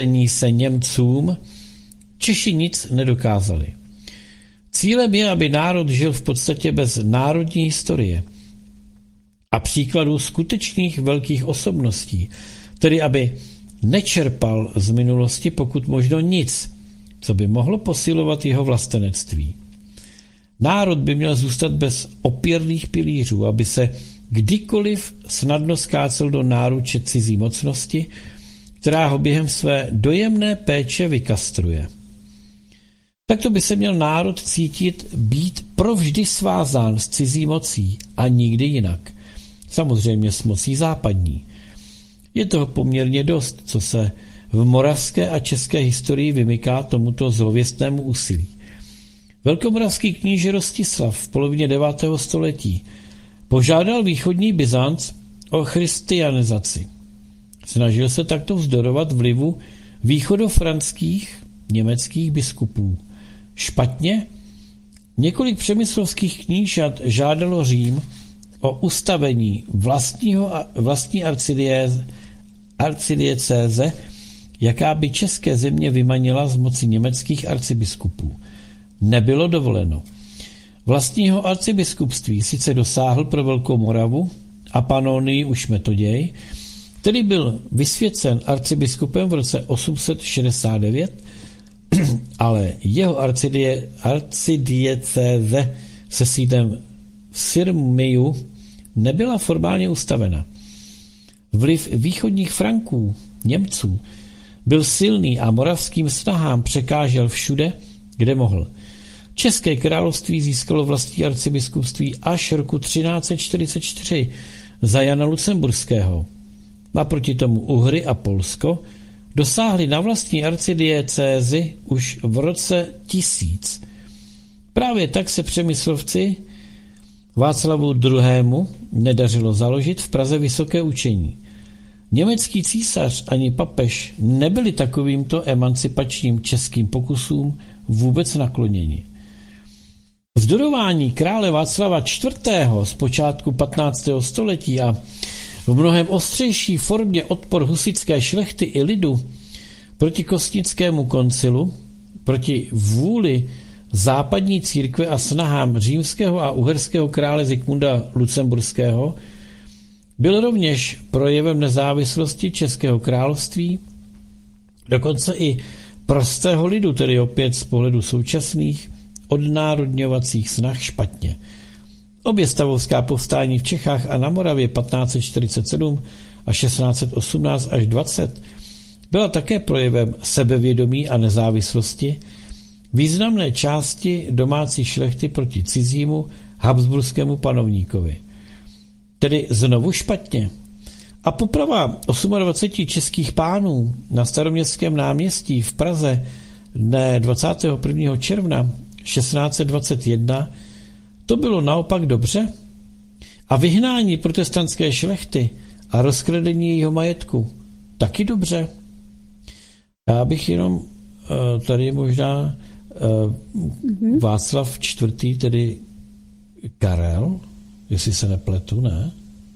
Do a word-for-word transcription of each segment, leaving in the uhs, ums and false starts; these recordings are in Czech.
se Němcům Češi nic nedokázali. Cílem je, aby národ žil v podstatě bez národní historie a příkladů skutečných velkých osobností, tedy aby nečerpal z minulosti pokud možno nic, co by mohlo posilovat jeho vlastenectví. Národ by měl zůstat bez opěrných pilířů, aby se kdykoliv snadno skácel do náruče cizí mocnosti, která ho během své dojemné péče vykastruje. Takto by se měl národ cítit být provždy svázán s cizí mocí a nikdy jinak. Samozřejmě s mocí západní. Je toho poměrně dost, co se v moravské a české historii vymyká tomuto zlověstnému úsilí. Velkomoravský kníže Rostislav v polovině devátého století požádal východní Byzanc o christianizaci. Snažil se takto vzdorovat vlivu východofranských německých biskupů. Špatně? Několik přemyslovských knížat žádalo Řím o ustavení vlastního, vlastní arcidiecéze, jaká by české země vymanila z moci německých arcibiskupů. Nebylo dovoleno. Vlastního arcibiskupství sice dosáhl pro Velkou Moravu a Panonii už Metoděj, který byl vysvěcen arcibiskupem v roce osm set šedesát devět, ale jeho arcidie, arcidiecéze se sídlem v Sirmiu nebyla formálně ustavena. Vliv východních Franků, Němců, byl silný a moravským snahám překážel všude, kde mohl. České království získalo vlastní arcibiskupství až roku třináct set čtyřicet čtyři za Jana Lucemburského. Naproti tomu Uhry a Polsko dosáhli na vlastní arcidiecézi už v roce tisíc. Právě tak se Přemyslovci Václavu druhému nedařilo založit v Praze vysoké učení. Německý císař ani papež nebyli takovýmto emancipačním českým pokusům vůbec nakloněni. Vzdorování krále Václava čtvrtého. z počátku patnáctého století a v mnohem ostřejší formě odpor husitské šlechty i lidu proti Kostnickému koncilu, proti vůli západní církve a snahám římského a uherského krále Zikmunda Lucemburského, byl rovněž projevem nezávislosti Českého království, dokonce i prostého lidu, tedy opět z pohledu současných odnárodňovacích snah špatně. Obě stavovská povstání v Čechách a na Moravě patnáct set čtyřicet sedm a šestnáct set osmnáct až dvacet byla také projevem sebevědomí a nezávislosti významné části domácí šlechty proti cizímu habsburskému panovníkovi. Tedy znovu špatně. A poprava dvaceti osmi českých pánů na Staroměstském náměstí v Praze dne dvacátého prvního června šestnáct set dvacet jedna to bylo naopak dobře? A vyhnání protestantské šlechty a rozkradení jejího majetku taky dobře? Já bych jenom tady možná Václav čtvrtý., tedy Karel, jestli se nepletu, ne?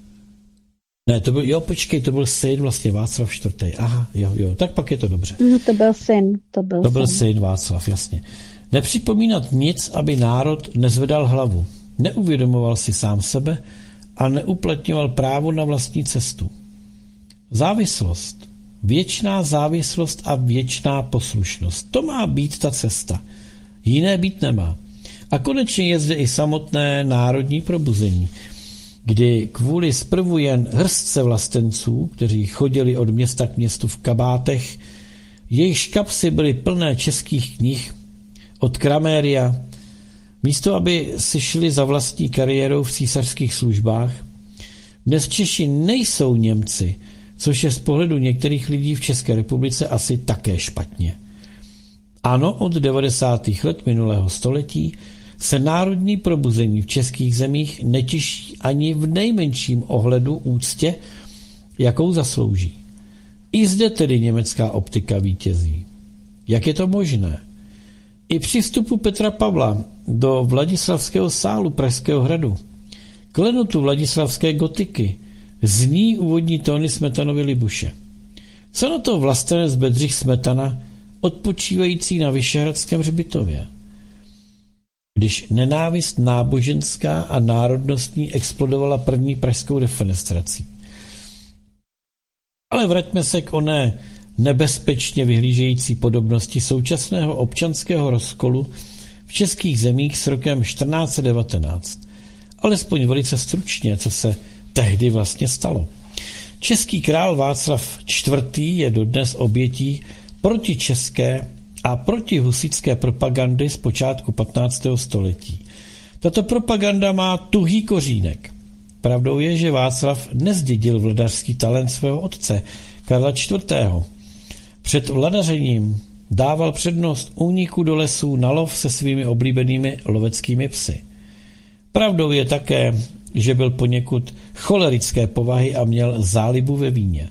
Ne, to byl, jo, počkej, to byl syn vlastně Václav čtvrtý. Aha, jo, jo, tak pak je to dobře. No, to byl syn, to byl To byl syn. syn Václav, jasně. Nepřipomínat nic, aby národ nezvedal hlavu. Neuvědomoval si sám sebe a neuplatňoval právo na vlastní cestu. Závislost. Věčná závislost a věčná poslušnost. To má být ta cesta. Jiné být nemá. A konečně je zde i samotné národní probuzení, kdy kvůli zprvu jen hrstce vlastenců, kteří chodili od města k městu v kabátech, jejich kapsy byly plné českých knih od Kraméria, místo aby si šli za vlastní kariérou v císařských službách. Dnes Češi nejsou Němci, což je z pohledu některých lidí v České republice asi také špatně. Ano, od devadesátých let minulého století se národní probuzení v českých zemích netěší ani v nejmenším ohledu úctě, jakou zaslouží. I zde tedy německá optika vítězí. Jak je to možné? I při vstupu Petra Pavla do Vladislavského sálu Pražského hradu, klenotu vladislavské gotiky, zní úvodní tóny Smetanovy Libuše. Co na to vlastenec Bedřich Smetana, odpočívající na Vyšehradském hřbitově? Když nenávist náboženská a národnostní explodovala první pražskou defenestrací. Ale vraťme se k oné nebezpečně vyhlížející podobnosti současného občanského rozkolu v českých zemích s rokem čtrnáct set devatenáct. Alespoň velice stručně, co se tehdy vlastně stalo. Český král Václav čtvrtý. je dodnes obětí protičeské a protihusitské propagandy z počátku patnáctého století. Tato propaganda má tuhý kořínek. Pravdou je, že Václav nezdědil vladařský talent svého otce, Karla čtvrtého. Před vladařením dával přednost úniku do lesů na lov se svými oblíbenými loveckými psy. Pravdou je také, že byl poněkud cholerické povahy a měl zálibu ve víně.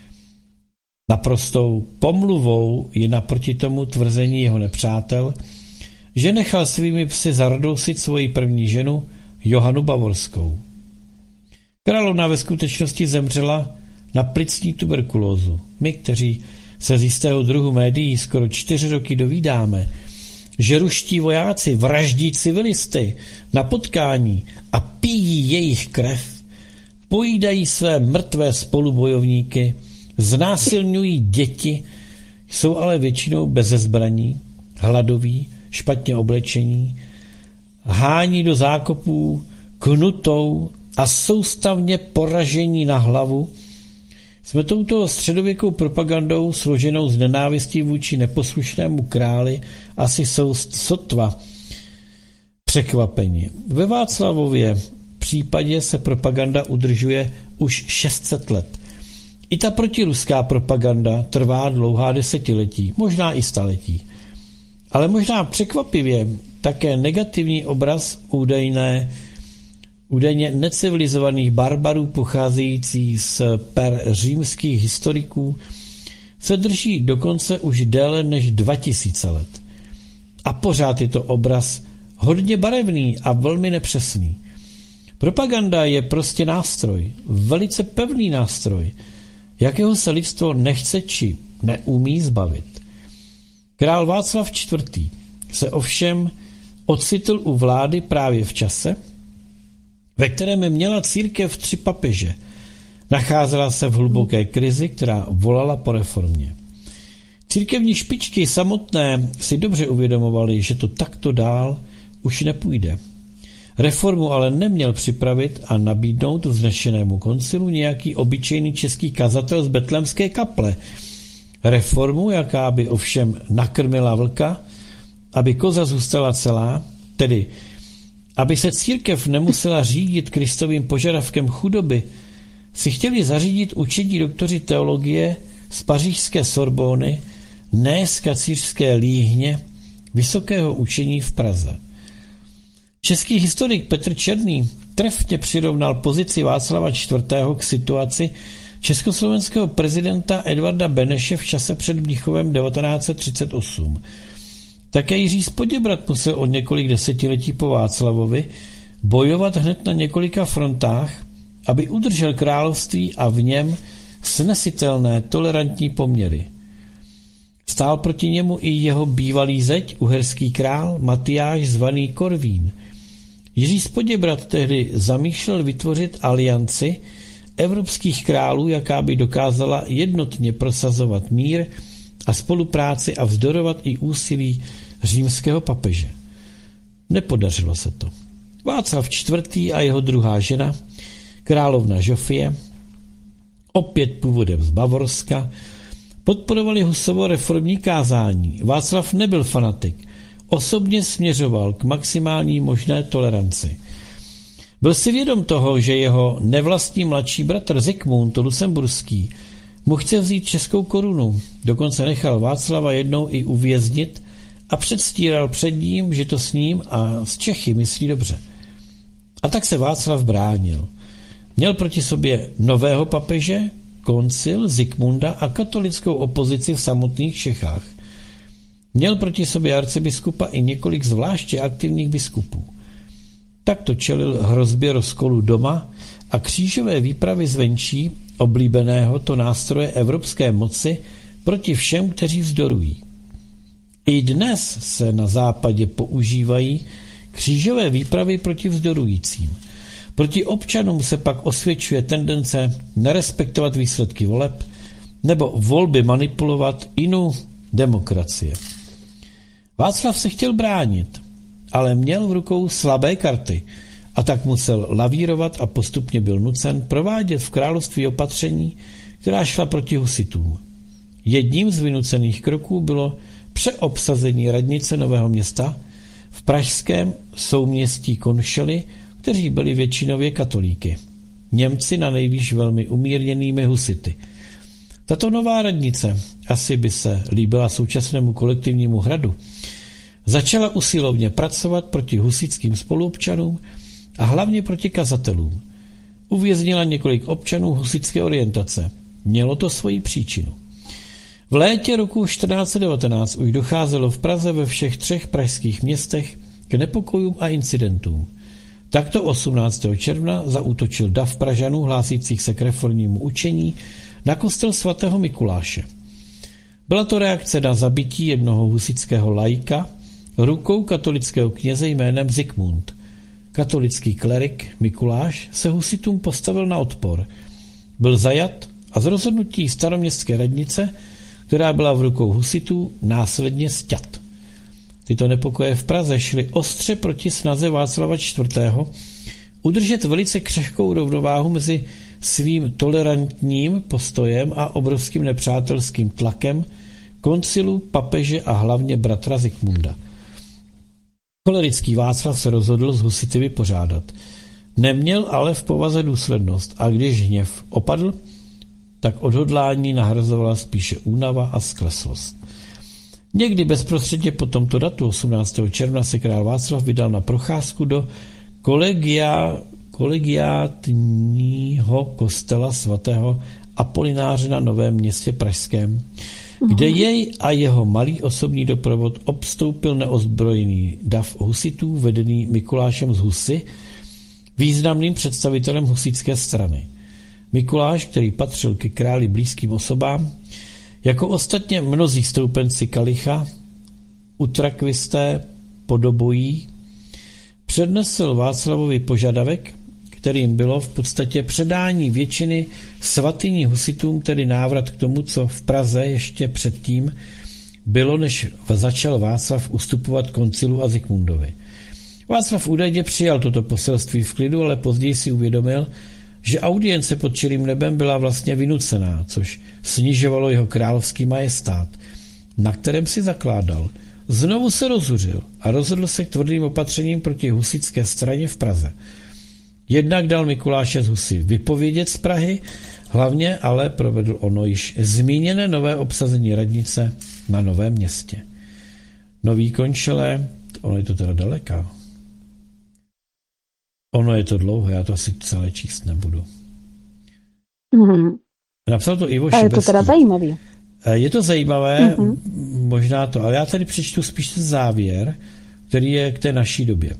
Naprostou pomluvou je naproti tomu tvrzení jeho nepřátel, že nechal svými psy zarodousit svoji první ženu Johanu Bavorskou. Královna ve skutečnosti zemřela na plicní tuberkulózu. My, kteří se z jistého druhu médií skoro čtyři roky dovídáme, že ruští vojáci vraždí civilisty na potkání a pijí jejich krev, pojídají své mrtvé spolubojovníky, znásilňují děti, jsou ale většinou beze zbraní, hladoví, špatně oblečení, hání do zákopů knutou a soustavně poražení na hlavu, jsme touto středověkou propagandou složenou z nenávistí vůči neposlušnému králi asi jsou sotva překvapeni. Ve Václavově případě se propaganda udržuje už šest set let. I ta protiruská propaganda trvá dlouhá desetiletí, možná i staletí. Ale možná překvapivě také negativní obraz údajné údajně necivilizovaných barbarů pocházející z per římských historiků se drží dokonce už déle než dva tisíce let. A pořád je to obraz hodně barevný a velmi nepřesný. Propaganda je prostě nástroj, velice pevný nástroj, jakého se lidstvo nechce či neumí zbavit. Král Václav čtvrtý. se ovšem ocitl u vlády právě v čase, ve kterém měla církev tři papeže. Nacházela se v hluboké krizi, která volala po reformě. Církevní špičky samotné si dobře uvědomovaly, že to takto dál už nepůjde. Reformu ale neměl připravit a nabídnout vznešenému koncilu nějaký obyčejný český kazatel z Betlémské kaple. Reformu, jaká by ovšem nakrmila vlka, aby koza zůstala celá, tedy aby se církev nemusela řídit Kristovým požadavkem chudoby, si chtěli zařídit učení doktoři teologie z pařížské Sorbony, ne z kacířské Líhně, vysokého učení v Praze. Český historik Petr Černý trefně přirovnal pozici Václava čtvrtého k situaci československého prezidenta Edvarda Beneše v čase před Mnichovem devatenáct set třicet osm. Také Jiří z Poděbrad musel od několik desetiletí po Václavovi bojovat hned na několika frontách, aby udržel království a v něm snesitelné tolerantní poměry. Stál proti němu i jeho bývalý zeď, uherský král Matyáš zvaný Korvín. Jiří z Poděbrad tehdy zamýšlel vytvořit alianci evropských králů, jaká by dokázala jednotně prosazovat mír a spolupráci a vzdorovat i úsilí římského papeže. Nepodařilo se to. Václav čtvrtý a jeho druhá žena, královna Žofie, opět původem z Bavorska, podporovali Husovo reformní kázání. Václav nebyl fanatik, osobně směřoval k maximální možné toleranci. Byl si vědom toho, že jeho nevlastní mladší bratr Zikmund Lucemburský mu chce vzít českou korunu, dokonce nechal Václava jednou i uvěznit a předstíral před ním, že to s ním a s Čechy myslí dobře. A tak se Václav bránil. Měl proti sobě nového papeže, koncil Zikmunda a katolickou opozici v samotných Čechách. Měl proti sobě arcibiskupa i několik zvláště aktivních biskupů. Takto čelil hrozbě rozkolu doma a křížové výpravy zvenčí oblíbeného to nástroje evropské moci proti všem, kteří vzdorují. I dnes se na západě používají křížové výpravy proti vzdorujícím. Proti občanům se pak osvědčuje tendence nerespektovat výsledky voleb nebo volby manipulovat jinou demokracie. Václav se chtěl bránit, ale měl v rukou slabé karty a tak musel lavírovat a postupně byl nucen provádět v království opatření, která šla proti husitům. Jedním z vynucených kroků bylo přeobsazení radnice Nového Města v pražském souměstí Konšely, kteří byli většinově katolíky. Němci na nejvýš velmi umírněnými husity. Tato nová radnice, asi by se líbila současnému kolektivnímu hradu, začala usilovně pracovat proti husitským spoluobčanům a hlavně proti kazatelům. Uvěznila několik občanů husitské orientace. Mělo to svoji příčinu. V létě roku čtrnáct set devatenáct už docházelo v Praze ve všech třech pražských městech k nepokojům a incidentům. Takto osmnáctého června zaútočil dav Pražanů hlásících se k reformnímu učení na kostel svatého Mikuláše. Byla to reakce na zabití jednoho husitského laika rukou katolického kněze jménem Zikmund. Katolický klerik Mikuláš se husitům postavil na odpor. Byl zajat a z rozhodnutí staroměstské radnice, která byla v rukou husitů, následně sťat. Tyto nepokoje v Praze šly ostře proti snaze Václava čtvrtého. udržet velice křehkou rovnováhu mezi svým tolerantním postojem a obrovským nepřátelským tlakem koncilu, papeže a hlavně bratra Zikmunda. Cholerický Václav se rozhodl s husity vypořádat. Neměl ale v povaze důslednost a když hněv opadl, tak odhodlání nahrazovala spíše únava a skleslost. Někdy bezprostředně po tomto datu osmnáctého června se král Václav vydal na procházku do kolegia, kolegiátního kostela svatého Apolináře na Novém Městě pražském, kde jej a jeho malý osobní doprovod obstoupil neozbrojený dav husitů vedený Mikulášem z Husy, významným představitelem husitské strany. Mikuláš, který patřil ke králi blízkým osobám, jako ostatně mnozí stoupenci Kalicha, utrakvisté, podobojí, přednesl Václavovi požadavek, kterým bylo v podstatě předání většiny svatyní husitům, tedy návrat k tomu, co v Praze ještě předtím bylo, než začal Václav ustupovat koncilu a Zikmundovi. Václav údajně přijal toto poselství v klidu, ale později si uvědomil, že audience pod čirým nebem byla vlastně vynucená, což snižovalo jeho královský majestát, na kterém si zakládal. Znovu se rozuřil a rozhodl se k tvrdým opatřením proti husitské straně v Praze. Jednak dal Mikuláše z Husy vypovědět z Prahy, hlavně ale provedl ono již zmíněné nové obsazení radnice na Novém Městě. Nový Končelé, ono je to teda daleká. Ono je to dlouho, já to asi celé číst nebudu. Mm. Napsal to Ivo A je Šebeský. to teda zajímavý. Je to zajímavé, Mm-hmm. možná to, ale já tady přečtu spíš ten závěr, který je k té naší době.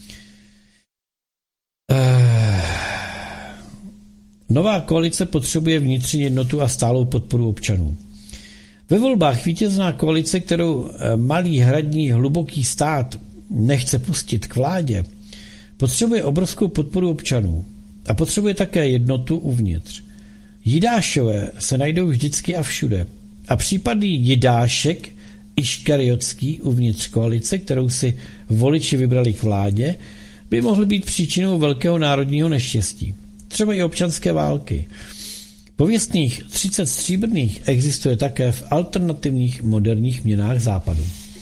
Nová koalice potřebuje vnitřní jednotu a stálou podporu občanů. Ve volbách vítězná koalice, kterou malý hradní hluboký stát nechce pustit k vládě, potřebuje obrovskou podporu občanů a potřebuje také jednotu uvnitř. Jidášové se najdou vždycky a všude. A případný jidášek iškariotský uvnitř koalice, kterou si voliči vybrali k vládě, by mohl být příčinou velkého národního neštěstí. Třeba i občanské války. Pověstných třicet stříbrných existuje také v alternativních moderních měnách západu.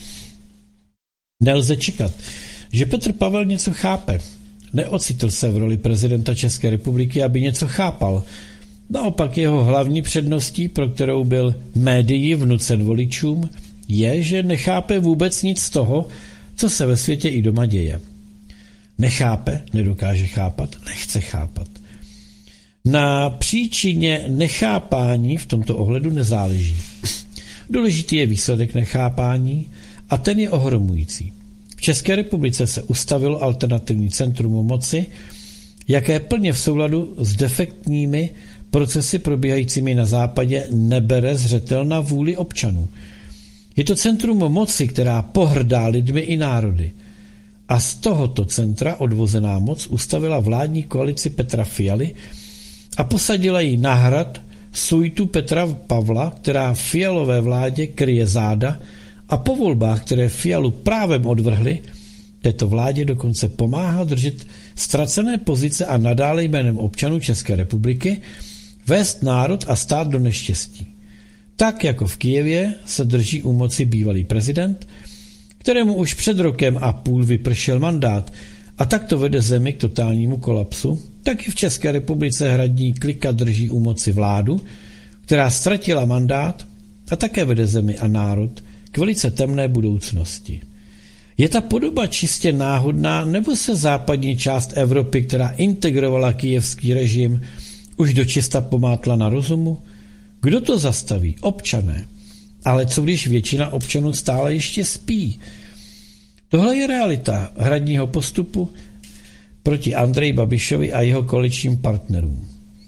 Nelze čekat, že Petr Pavel něco chápe. Neocitl se v roli prezidenta České republiky, aby něco chápal. Naopak jeho hlavní předností, pro kterou byl médií vnucen voličům, je, že nechápe vůbec nic z toho, co se ve světě i doma děje. Nechápe, nedokáže chápat, nechce chápat. Na příčině nechápání v tomto ohledu nezáleží. Důležitý je výsledek nechápání a ten je ohromující. V České republice se ustavilo alternativní centrum moci, jaké plně v souladu s defektními procesy probíhajícími na západě nebere zřetel na vůli občanů. Je to centrum moci, která pohrdá lidmi i národy. A z tohoto centra odvozená moc ustavila vládní koalici Petra Fialy a posadila ji na hrad suitu Petra Pavla, která Fialové vládě kryje záda a po volbách, které Fialu právem odvrhly, této vládě dokonce pomáhá držet ztracené pozice a nadále jménem občanů České republiky vést národ a stát do neštěstí. Tak jako v Kyjevě se drží u moci bývalý prezident, kterému už před rokem a půl vypršel mandát a tak to vede zemi k totálnímu kolapsu, tak i v České republice hradní klika drží u moci vládu, která ztratila mandát a také vede zemi a národ k velice temné budoucnosti. Je ta podoba čistě náhodná, nebo se západní část Evropy, která integrovala kyjevský režim, už dočista pomátla na rozumu? Kdo to zastaví? Občané. Ale co když většina občanů stále ještě spí? Tohle je realita hradního postupu proti Andreji Babišovi a jeho koaličním partnerům.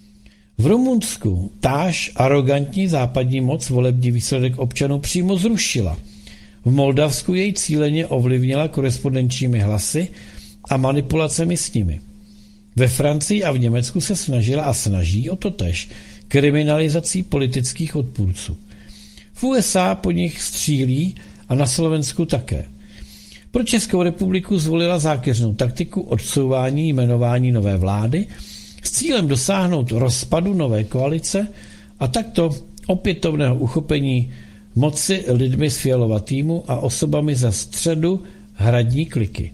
V Rumunsku táž arogantní západní moc volební výsledek občanů přímo zrušila. V Moldavsku jej cíleně ovlivnila korespondenčními hlasy a manipulacemi s nimi. Ve Francii a v Německu se snažila a snaží o totéž kriminalizací politických odpůrců. V U S A po nich střílí a na Slovensku také. Pro Českou republiku zvolila zákeřnou taktiku odsouvání jmenování nové vlády s cílem dosáhnout rozpadu nové koalice a takto opětovného uchopení moci lidmi z Fialova týmu a osobami za středu hradní kliky.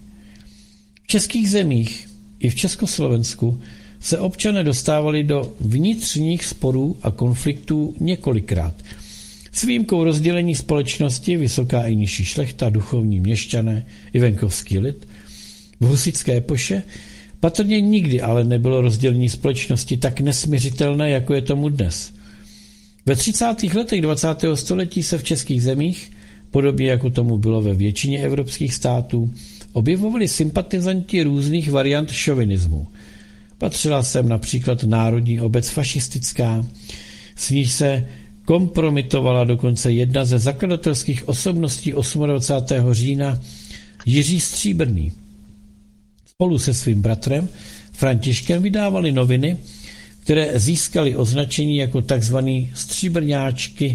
V českých zemích i v Československu se občané dostávali do vnitřních sporů a konfliktů několikrát. S výjimkou rozdělení společnosti, vysoká i nižší šlechta, duchovní měšťané i venkovský lid, v husitské epoše patrně nikdy ale nebylo rozdělení společnosti tak nesmiřitelné, jako je tomu dnes. Ve třicátých letech dvacátého století se v českých zemích, podobně jako tomu bylo ve většině evropských států, objevovali sympatizanti různých variant šovinismu. Patřila sem například Národní obec fašistická, s níž se kompromitovala dokonce jedna ze zakladatelských osobností dvacátého osmého října Jiří Stříbrný. Spolu se svým bratrem Františkem vydávali noviny, které získaly označení jako tzv. stříbrňáčky,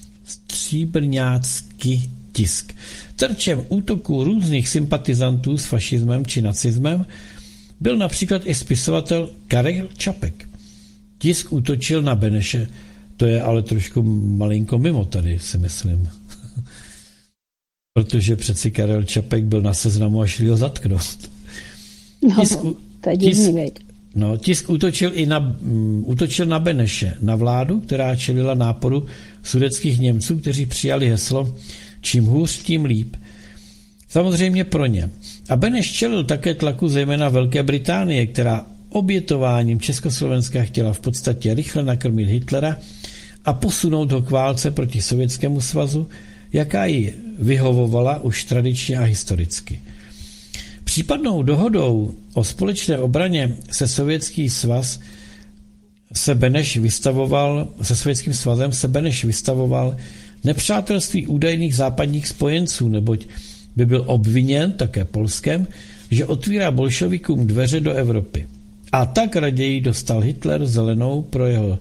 stříbrňácký tisk. Terčem útoků různých sympatizantů s fašismem či nacismem byl například i spisovatel Karel Čapek. Tisk útočil na Beneše, to je ale trošku malinko mimo tady, si myslím. Protože přeci Karel Čapek byl na Seznamu a šli ho zatknout. No, Tisk, to je divný, tisk, veď. no, tisk útočil i na, um, útočil na Beneše, na vládu, která čelila náporu sudetských Němců, kteří přijali heslo čím hůř, tím líp. Samozřejmě pro ně. A Beneš čelil také tlaku zejména Velké Británie, která obětováním Československa chtěla v podstatě rychle nakrmit Hitlera a posunout ho k válce proti Sovětskému svazu, jaká ji vyhovovala už tradičně a historicky. Případnou dohodou o společné obraně se Sovětský svaz se Beneš vystavoval, se Sovětským svazem se Beneš vystavoval nepřátelství údajných západních spojenců, neboť by byl obviněn, také Polskem, že otvírá bolševikům dveře do Evropy. A tak raději dostal Hitler zelenou pro jeho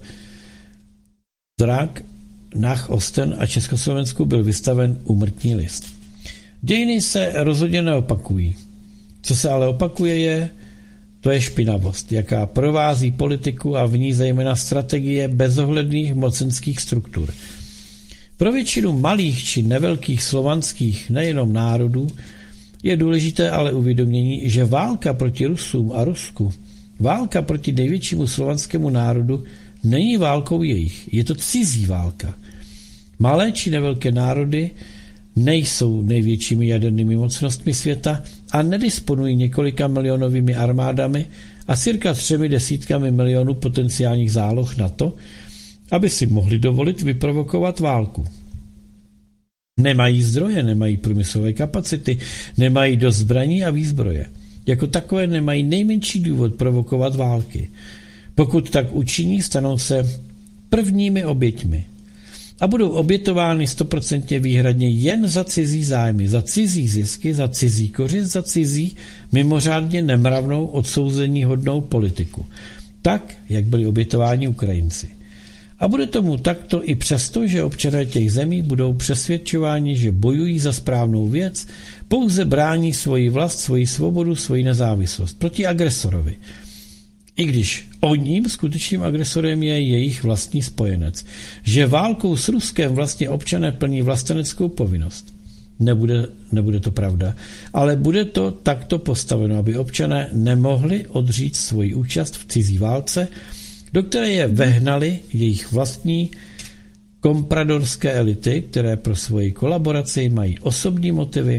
drak nach Osten a Československu byl vystaven úmrtní list. Dějiny se rozhodně neopakují. Co se ale opakuje je, to je špinavost, jaká provází politiku a v ní zejména strategie bezohledných mocenských struktur. Pro většinu malých či nevelkých slovanských nejenom národů je důležité ale uvědomění, že válka proti Rusům a Rusku, válka proti největšímu slovanskému národu není válkou jejich, je to cizí válka. Malé či nevelké národy nejsou největšími jadernými mocnostmi světa a nedisponují několika milionovými armádami a cirka třemi desítkami milionů potenciálních záloh na to, aby si mohli dovolit vyprovokovat válku. Nemají zdroje, nemají průmyslové kapacity, nemají dost zbraní a výzbroje. Jako takové nemají nejmenší důvod provokovat války. Pokud tak učiní, stanou se prvními oběťmi a budou obětovány stoprocentně výhradně jen za cizí zájmy, za cizí zisky, za cizí kořist, za cizí mimořádně nemravnou odsouzení hodnou politiku. Tak, jak byli obětováni Ukrajinci. A bude tomu takto i přesto, že občané těch zemí budou přesvědčováni, že bojují za správnou věc, pouze brání svoji vlast, svoji svobodu, svoji nezávislost proti agresorovi. I když oním skutečným agresorem je jejich vlastní spojenec. Že válkou s Ruskem vlastně občané plní vlasteneckou povinnost. Nebude, nebude to pravda, ale bude to takto postaveno, aby občané nemohli odříct svoji účast v cizí válce, do které je vehnali jejich vlastní kompradorské elity, které pro svoji kolaboraci mají osobní motivy,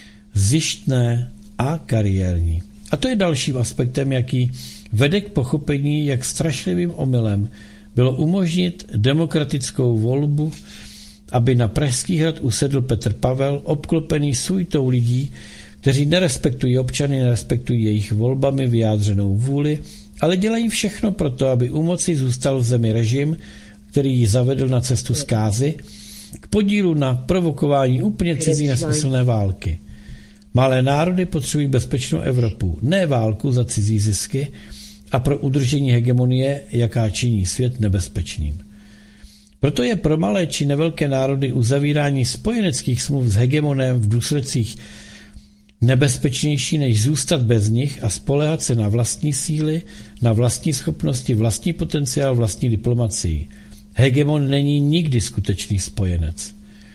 zištné a kariérní. A to je dalším aspektem, jaký vede k pochopení, jak strašlivým omylem bylo umožnit demokratickou volbu, aby na Pražský hrad usedl Petr Pavel, obklopený suitou lidí, kteří nerespektují občany, nerespektují jejich volbami vyjádřenou vůli, ale dělají všechno proto, aby u moci zůstal v zemi režim, který ji zavedl na cestu zkázy, k podílu na provokování úplně cizí nesmyslné války. Malé národy potřebují bezpečnou Evropu, ne válku za cizí zisky a pro udržení hegemonie, jaká činí svět nebezpečným. Proto je pro malé či nevelké národy uzavírání spojeneckých smluv s hegemonem v důsledcích nebezpečnější, než zůstat bez nich a spoléhat se na vlastní síly, na vlastní schopnosti, vlastní potenciál, vlastní diplomacii. Hegemon není nikdy skutečný spojenec.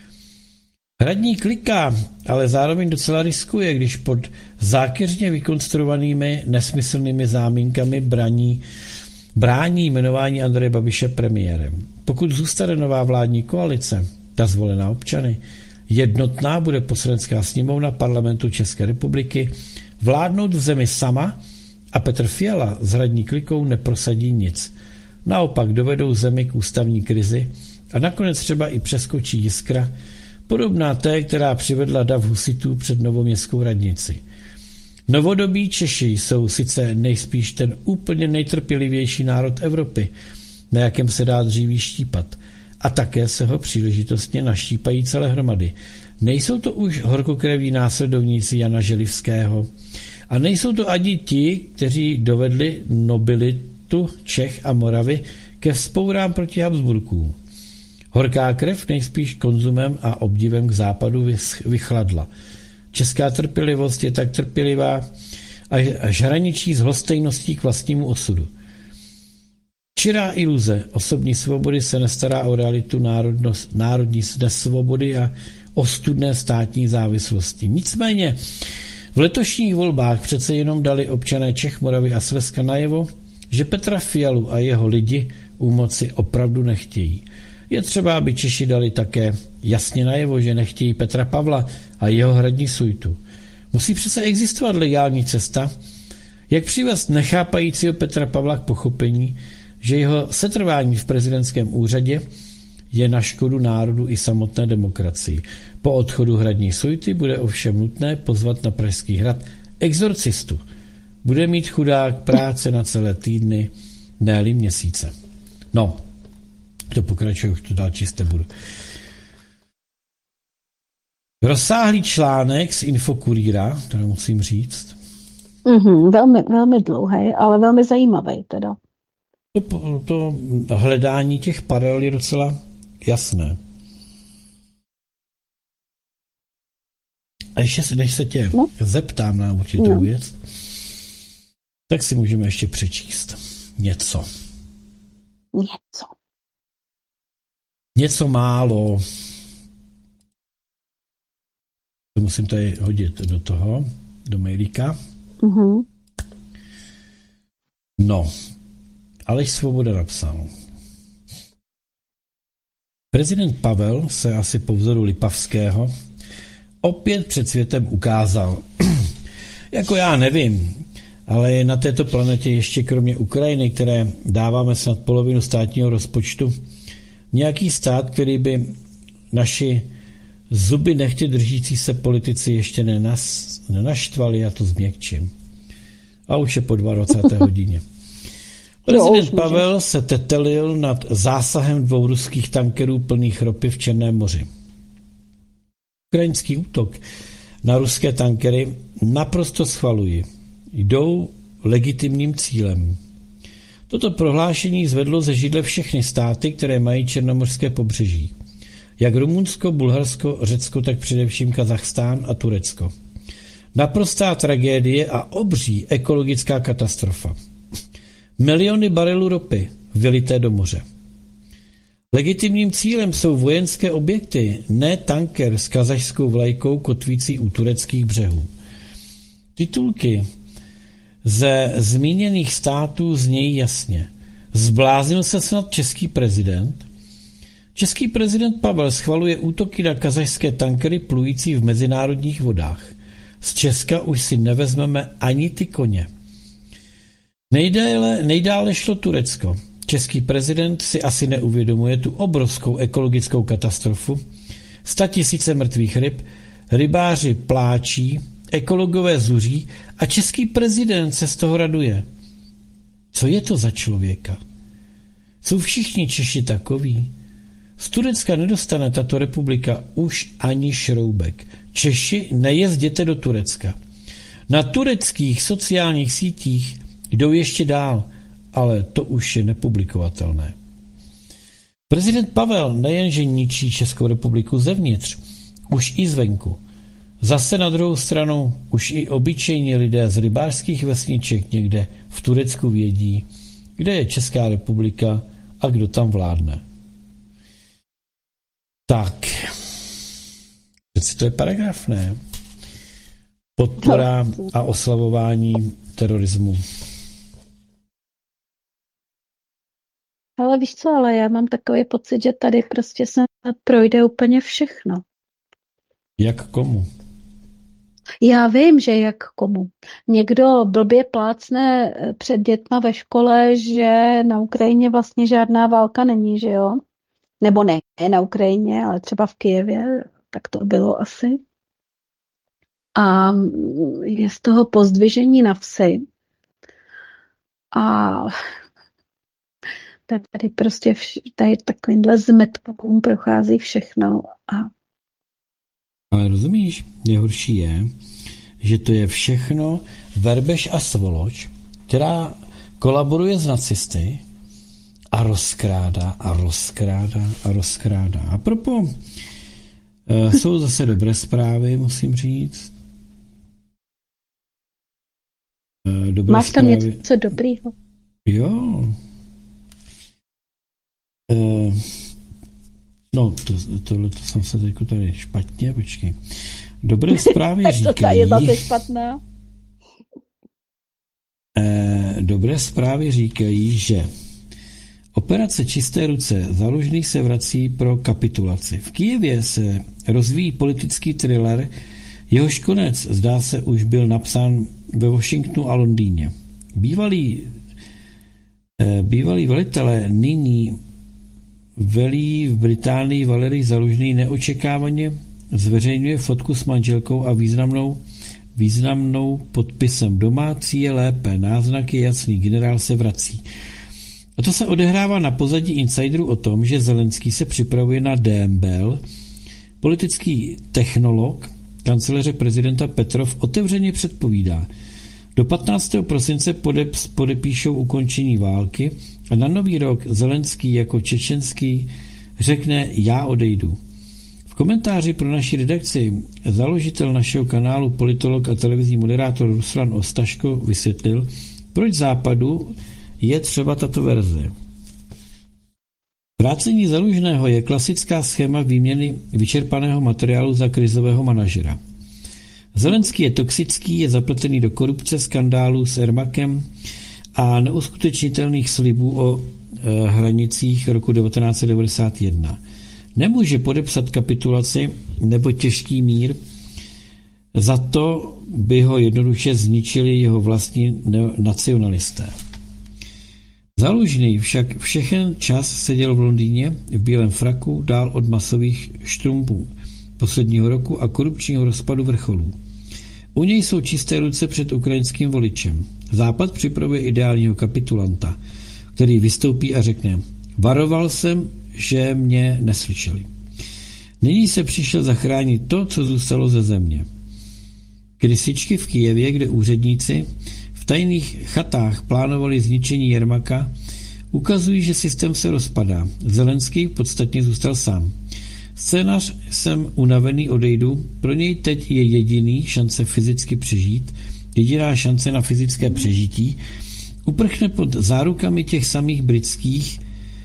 Hradník kliká, ale zároveň docela riskuje, když pod zákeřně vykonstruovanými nesmyslnými záminkami braní, brání jmenování Andreje Babiše premiérem. Pokud zůstane nová vládní koalice, ta zvolená občany, jednotná bude poslanecká sněmovna parlamentu České republiky vládnout v zemi sama a Petr Fiala s hradní klikou neprosadí nic. Naopak dovedou zemi k ústavní krizi a nakonec třeba i přeskočí jiskra, podobná té, která přivedla dav husitů před novoměstskou radnici. Novodobí Češi jsou sice nejspíš ten úplně nejtrpělivější národ Evropy, na jakém se dá dříví štípat, a také se ho příležitostně naštípají celé hromady. Nejsou to už horkokrevní následovníci Jana Želivského a nejsou to ani ti, kteří dovedli nobilitu Čech a Moravy ke vzpourám proti Habsburkům. Horká krev nejspíš konzumem a obdivem k západu vychladla. Česká trpělivost je tak trpělivá, až hraničí s lhostejností k vlastnímu osudu. Čirá iluze osobní svobody se nestará o realitu národnost, národní nesvobody a ostudné státní závislosti. Nicméně v letošních volbách přece jenom dali občané Čech, Moravy a Slezska najevo, že Petra Fialu a jeho lidi u moci opravdu nechtějí. Je třeba, aby Češi dali také jasně najevo, že nechtějí Petra Pavla a jeho hradní suitu. Musí přece existovat legální cesta, jak přivést nechápajícího Petra Pavla k pochopení, že jeho setrvání v prezidentském úřadě je na škodu národu i samotné demokracii. Po odchodu hradní suity bude ovšem nutné pozvat na Pražský hrad exorcistu. Bude mít chudák práce na celé týdny, ne-li měsíce. No, to pokračuje, už to dál čisté budu. Rozsáhlý článek z Infokurýra, to musím říct. Mm-hmm, velmi, velmi dlouhý, ale velmi zajímavý teda. To, to hledání těch paralel je docela jasné. A ještě se, než se tě no. zeptám na určitou no. věc, tak si můžeme ještě přečíst něco. Něco. Něco málo. To musím tady hodit do toho, do mailíka. Mm-hmm. No, Aleš Svoboda napsal. Prezident Pavel se asi po vzoru Lipavského opět před světem ukázal. Jako já nevím, ale je na této planetě ještě kromě Ukrajiny, které dáváme snad polovinu státního rozpočtu, nějaký stát, který by naši zuby nechtě držící se politici ještě nenas, nenaštvali, já to změkčím. A už je po dvacáté hodině. Prezident už můžeš. Pavel se tetelil nad zásahem dvou ruských tankerů plných ropy v Černém moři. Ukrajinský útok na ruské tankery naprosto schvaluji. Jdou legitimním cílem. Toto prohlášení zvedlo ze židle všechny státy, které mají černomořské pobřeží. Jak Rumunsko, Bulharsko, Řecko, tak především Kazachstán a Turecko. Naprostá tragédie a obří ekologická katastrofa. Miliony barelů ropy vylité do moře. Legitimním cílem jsou vojenské objekty, ne tanker s kazašskou vlajkou kotvící u tureckých břehů. Titulky ze zmíněných států znějí jasně. Zbláznil se snad český prezident? Český prezident Pavel schvaluje útoky na kazašské tankery plující v mezinárodních vodách. Z Česka už si nevezmeme ani ty koně. Nejdále, nejdále šlo Turecko. Český prezident si asi neuvědomuje tu obrovskou ekologickou katastrofu. Statisíce mrtvých ryb, rybáři pláčí, ekologové zuří a český prezident se z toho raduje. Co je to za člověka? Jsou všichni Češi takoví? Z Turecka nedostane tato republika už ani šroubek. Češi, nejezděte do Turecka. Na tureckých sociálních sítích jdou ještě dál, ale to už je nepublikovatelné. Prezident Pavel nejenže ničí Českou republiku zevnitř, už i zvenku. Zase na druhou stranu už i obyčejní lidé z rybářských vesniček někde v Turecku vědí, kde je Česká republika a kdo tam vládne. Tak, přeci to je paragraf, ne? Podpora a oslavování terorismu. Ale víš co, ale já mám takový pocit, že tady prostě se projde úplně všechno. Jak komu? Já vím, že jak komu. Někdo blbě plácne před dětma ve škole, že na Ukrajině vlastně žádná válka není, že jo? Nebo ne, ne na Ukrajině, ale třeba v Kyjevě, tak to bylo asi. A je z toho pozdvižení na vsi. A tady prostě vš- tady takovýmhle zmetkům prochází všechno. A Ale rozumíš, nejhorší je, že to je všechno verbež a svoloč, která kolaboruje s nacisty a rozkrádá a rozkrádá a rozkrádá. A propo, e, jsou zase dobré zprávy, musím říct. E, dobré máš tam zprávy. něco dobrýho? Jo. E, no, to, tohle to jsem se teď tady špatně, počkej. Dobré zprávy To tady je říkají, zase špatná. e, dobré zprávy říkají, že operace Čisté ruce Zalužný se vrací pro kapitulaci. V Kyjevě se rozvíjí politický thriller, jehož konec, zdá se, už byl napsán ve Washingtonu a Londýně. Bývalí, eh, bývalí velitelé nyní velí v Británii Valerij Zalužný neočekávaně zveřejňuje fotku s manželkou a významnou, významnou podpisem domácí je lépe, náznak je jasný, generál se vrací. A to se odehrává na pozadí insiderů o tom, že Zelenský se připravuje na D M B L. Politický technolog kancléře prezidenta Petrov otevřeně předpovídá. Do patnáctého prosince podep- podepíšou ukončení války a na nový rok Zelenský jako čečenský řekne já odejdu. V komentáři pro naši redakci založitel našeho kanálu, politolog a televizní moderátor Ruslan Ostaško vysvětlil, proč Západu je třeba tato verze. Vrácení Zalužného je klasická schéma výměny vyčerpaného materiálu za krizového manažera. Zelenský je toxický, je zapletený do korupce, skandálů s Ermakem a neuskutečnitelných slibů o e, hranicích roku devatenáct set devadesát jedna. Nemůže podepsat kapitulaci nebo těžký mír, za to by ho jednoduše zničili jeho vlastní nacionalisté. Zalužný však všechen čas seděl v Londýně v bílém fraku, dál od masových štrumpů posledního roku a korupčního rozpadu vrcholů. U něj jsou čisté ruce před ukrajinským voličem. Západ připravuje ideálního kapitulanta. který vystoupí a řekne: varoval jsem, že mě neslyšeli. Nyní se přišel zachránit to, co zůstalo ze země. Krysičky v Kyjevě, kde úředníci v tajných chatách plánovali zničení Jermaka, ukazují, že systém se rozpadá. Zelenský podstatně zůstal sám. Scénář "jsem unavený, odejdu" pro něj teď je jediný šance fyzicky přežít, jediná šance na fyzické přežití. Uprchne pod zárukami těch samých britských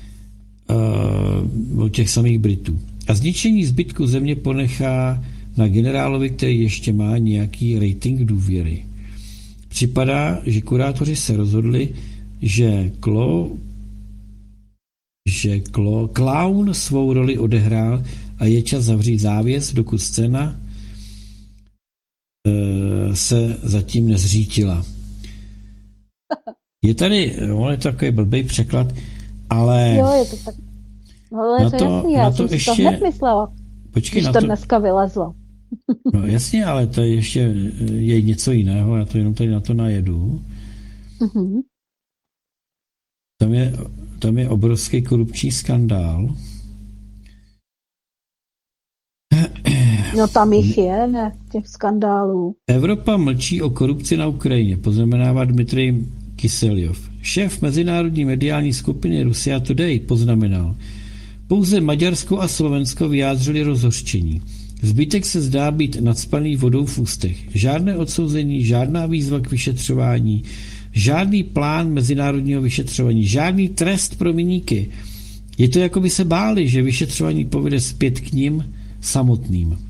uh, těch samých Britů. A zničení zbytku země ponechá na generálovi, který ještě má nějaký rating důvěry. Připadá, že kurátoři se rozhodli, že Klo, že Klo, klaun svou roli odehrál a je čas zavřít závěs, dokud scéna e, se zatím nezřítila. Je tady, on je to takový blbej překlad, ale Jo, je to tak. No, ale na to, to, jasný, na já to jsem si ještě, to hned myslela, počkej, když na to to, dneska vylezlo. no jasně, ale to je ještě je něco jiného, já to jenom tady na to najedu. Mhm. Tam je, tam je obrovský korupční skandál. No tam jich je, ne, těch skandálů. Evropa mlčí o korupci na Ukrajině, poznamenává Dmitrij Kyselyov. Šéf mezinárodní mediální skupiny Russia Today poznamenal: pouze Maďarsko a Slovensko vyjádřili rozhořčení. Zbytek se zdá být nacpaný vodou v ústech. Žádné odsouzení, žádná výzva k vyšetřování, žádný plán mezinárodního vyšetřování, žádný trest pro viníky. Je to, jako by se báli, že vyšetřování povede zpět k nim samotným.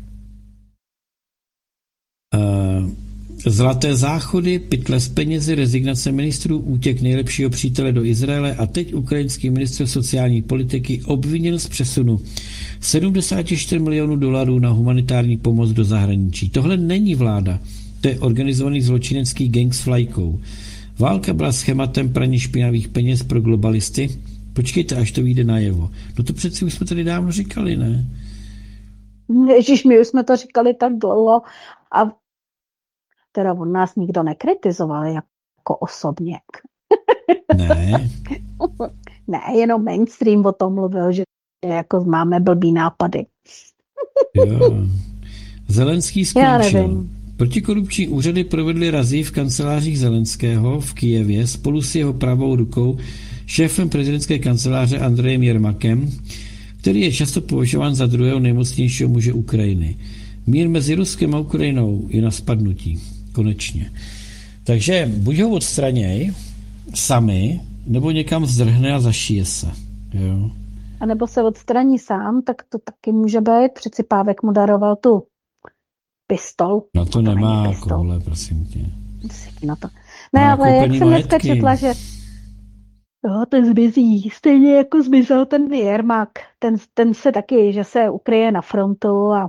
Zlaté záchody, pytle s penězi, rezignace ministrů, útěk nejlepšího přítele do Izraele a teď ukrajinský ministr sociální politiky obvinil z přesunu sedmdesát čtyři milionů dolarů na humanitární pomoc do zahraničí. Tohle není vláda, to je organizovaný zločinecký gang s vlajkou. Válka byla schématem praní špinavých peněz pro globalisty. Počkejte, až to vyjde najevo. No to přeci už jsme tady dávno říkali, ne? Ježíš, my už jsme to říkali tak dlouho a teda od nás nikdo nekritizoval jako osobně. Ne. Ne, jenom mainstream o tom mluvil, že jako máme blbý nápady. Jo. Zelenský Já skončil. nevím. Protikorupční úřady provedly razii v kancelářích Zelenského v Kyjevě spolu s jeho pravou rukou šéfem prezidentské kanceláře Andrejem Jermakem, který je často považován za druhého nejmocnějšího muže Ukrajiny. Mír mezi Ruskem a Ukrajinou je na spadnutí. Konečně. Takže buď ho odstraněj sami, nebo někam zdrhne a zašije se. Jo. A nebo se odstraní sám, tak to taky může být. Přeci Pávek mu daroval tu pistol. Na to, to nemá není pistol. koule, prosím tě. Na to. Ne, Má ale jak koupený jsem dneska majetky. četla, že jo, ten zmizí. Stejně jako zmizel ten Jermak. Ten, ten se taky, že se ukryje na frontu a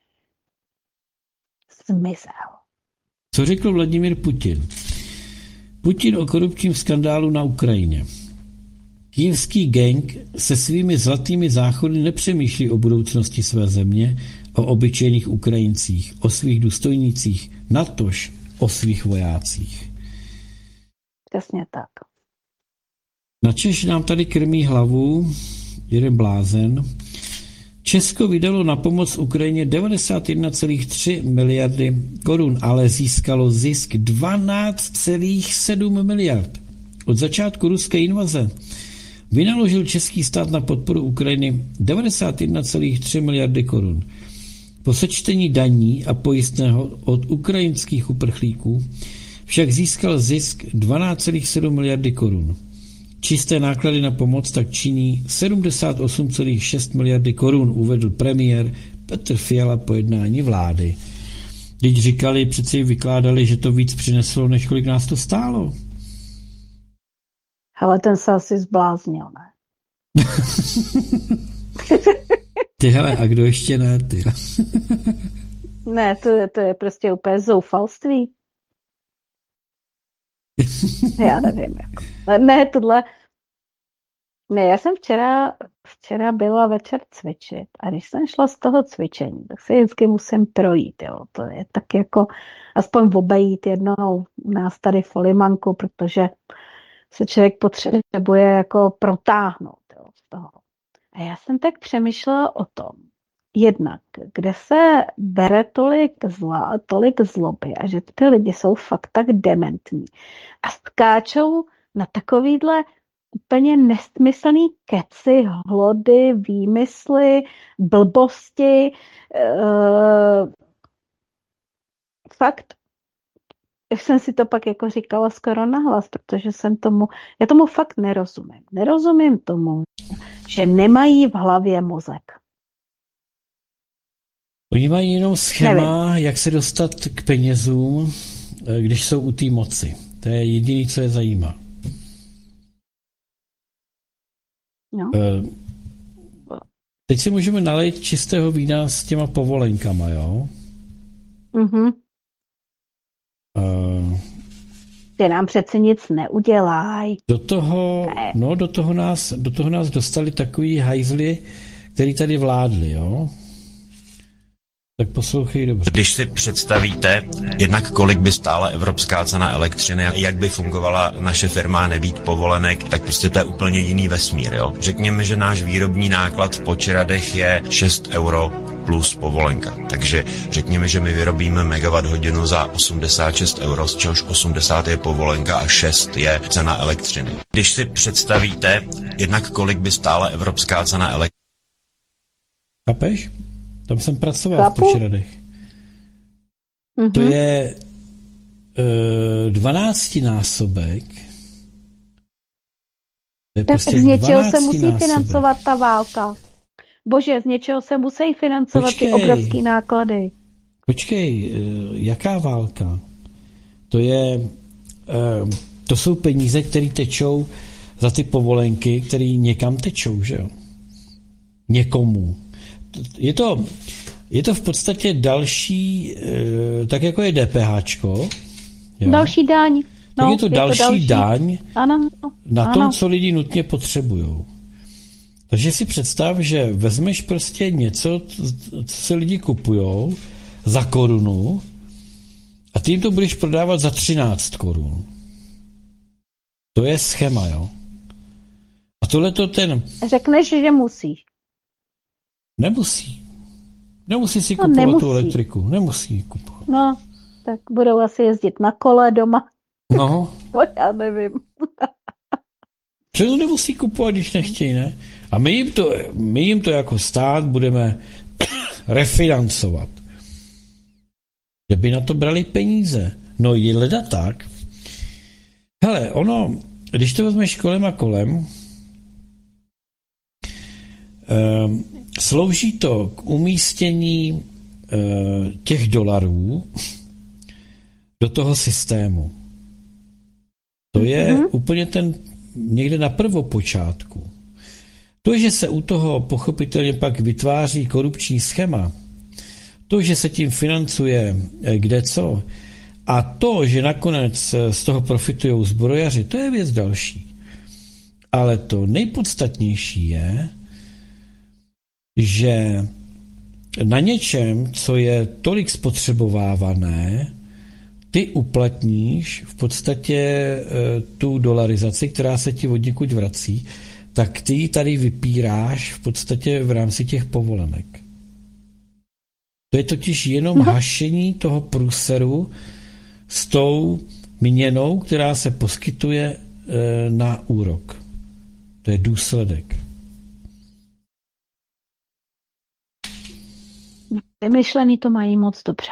zmizel. Co řekl Vladimír Putin? Putin o korupčním skandálu na Ukrajině. Kyjevský gang se svými zlatými záchody nepřemýšlí o budoucnosti své země, o obyčejných Ukrajincích, o svých důstojnících, natož o svých vojácích. Přesně tak. Načež nám tady krmí hlavu jeden blázen. Česko vydalo na pomoc Ukrajině devadesát jedna celá tři miliardy korun, ale získalo zisk dvanáct celá sedm miliard. Od začátku ruské invaze vynaložil český stát na podporu Ukrajiny devadesát jedna celá tři miliardy korun. Po sečtení daní a pojistného od ukrajinských uprchlíků však získal zisk dvanáct celá sedm miliardy korun. Čisté náklady na pomoc tak činí sedmdesát osm celá šest miliardy korun, uvedl premiér Petr Fiala po jednání vlády. Když říkali, přeci vykládali, že to víc přineslo, než kolik nás to stálo. Ale ten se asi zbláznil, ne? Ty hele, a kdo ještě ne, ty? Ne, to, je- to je prostě úplně zoufalství. Já nevím. Jako. Ne, tohle... Ne, já jsem včera, včera byla večer cvičit a když jsem šla z toho cvičení, tak se vždycky musím projít, jo. To je tak jako aspoň obejít jednou u nás tady Folimanku, protože se člověk potřebuje jako protáhnout, jo, z toho. A já jsem tak přemýšlela o tom, jednak, kde se bere tolik zla a tolik zloby a že ty lidi jsou fakt tak dementní a skáčou na takovýhle úplně nesmyslný keci, hlody, výmysly, blbosti, uh, fakt, jak jsem si to pak jako říkala skoro nahlas, protože jsem tomu, já tomu fakt nerozumím. Nerozumím tomu, že nemají v hlavě mozek. Oni mají jenom schéma, Nevím. jak se dostat k penězům, když jsou u té moci. To je jediné, co je zajímá. No. Teď si můžeme nalejt čistého vína s těma povolenkama, jo? Mhm. Uh, Ty nám přece nic neudělají. do toho, no, do toho nás, do toho nás dostali takový hajzli, který tady vládli, jo? Tak poslouchej dobře. Když si představíte, jednak kolik by stála evropská cena elektřiny, jak by fungovala naše firma nebýt povolenek, tak prostě to je úplně jiný vesmír, jo. Řekněme, že náš výrobní náklad v Počeradech je šest euro plus povolenka. Takže řekněme, že my vyrobíme megawatt hodinu za osmdesát šest euro, z čehož osmdesát je povolenka a šest je cena elektřiny. Když si představíte, jednak kolik by stála evropská cena elektřiny. Chápeš? Tam jsem pracoval Chápu. v Počeradech. Mhm. To je uh, dvanáctinásobek. To je Tak prostě z něčeho se musí dvanáctinásobek. financovat ta válka. Bože, z něčeho se musí financovat Počkej. ty obrovské náklady. Počkej, uh, jaká válka? To je, uh, to jsou peníze, které tečou za ty povolenky, které někam tečou, že jo? Někomu. Je to, je to v podstatě další, uh, tak jako je DPHčko. Jo? Další daň. No, tak je to další, to další daň ano, na ano. tom, co lidi nutně potřebují. Takže si představ, že vezmeš prostě něco, co se lidi kupujou za korunu a ty jim to budeš prodávat za třináct korun. To je schéma, jo? A tohle to ten Řekneš, že musíš. nemusí. Nemusí si No, kupovat nemusí. tu elektriku. Nemusí kupovat. No, tak budou asi jezdit na kole doma. No, No, já nevím. že to nemusí kupovat, když nechtějí, ne? A my jim to, my jim to jako stát budeme refinancovat. Že by na to brali peníze. No je leda tak. Hele, ono, když to vezmeš kolem a kolem, eh, slouží to k umístění eh, těch dolarů do toho systému. To je mm-hmm. úplně ten někde na prvopočátku. To, že se u toho pochopitelně pak vytváří korupční schéma, to, že se tím financuje kde co, a to, že nakonec z toho profitují zbrojaři, to je věc další. Ale to nejpodstatnější je, že na něčem, co je tolik spotřebovávané, ty uplatníš v podstatě e, tu dolarizaci, která se ti od někud vrací, tak ty ji tady vypíráš v podstatě v rámci těch povolenek. To je totiž jenom no. hašení toho průseru s tou měnou, která se poskytuje e, na úrok. To je důsledek. Vymyšlený to mají moc dobře.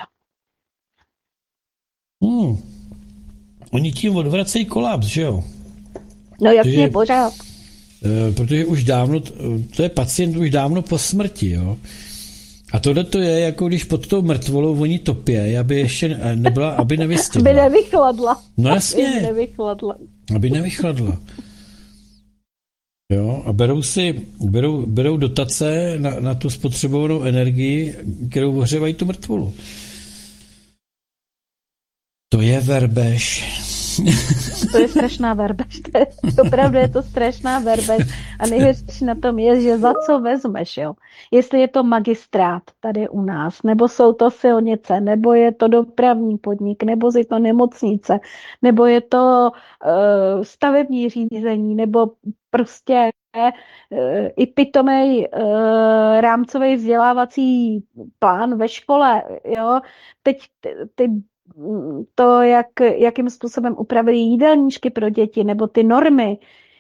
Hmm. Oni tím odvracejí kolaps, že jo? No jasně, Protože, pořád. e, protože už dávno, to je pacient už dávno po smrti, jo? A tohle to je, jako když pod tou mrtvolou oni topějí, aby ještě nebyla, aby nevystydla. Aby nevychladla. No jasně. Aby nevychladla. Aby nevychladla. Jo, a berou si, berou, berou dotace na, na tu spotřebovanou energii, kterou ohřívají tu mrtvolu. To je verbež. To je strašná verbež. To je, opravdu je to strašná verbež. A nejhorší na tom je, že za co vezmeš, jo? Jestli je to magistrát tady u nás, nebo jsou to silnice, nebo je to dopravní podnik, nebo je to nemocnice, nebo je to uh, stavební řízení, nebo prostě uh, i pitomej uh, rámcový vzdělávací plán ve škole, jo? Teď ty to, jak, jakým způsobem upravili jídelníčky pro děti, nebo ty normy.